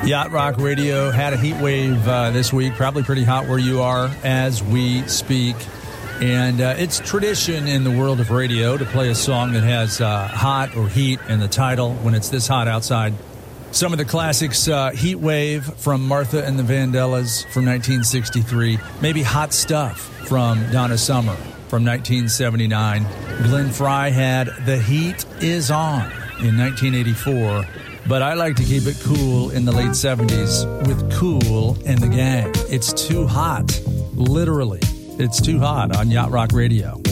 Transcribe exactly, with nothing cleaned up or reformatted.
Yacht Rock Radio had a heat wave uh, this week, probably pretty hot where you are as we speak. And uh, it's tradition in the world of radio to play a song that has uh, hot or heat in the title when it's this hot outside. Some of the classics, uh, Heat Wave from Martha and the Vandellas from nineteen sixty-three. Maybe Hot Stuff from Donna Summer from nineteen seventy-nine. Glenn Frey had The Heat Is On in nineteen eighty-four. But I like to keep it cool in the late seventies with Kool and the Gang. It's too hot. Literally, it's too hot on Yacht Rock Radio.